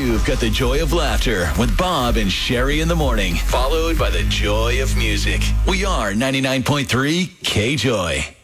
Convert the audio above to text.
you've got the joy of laughter with Bob and Sherry in the morning, followed by the joy of music. We are 99.3 K-Joy.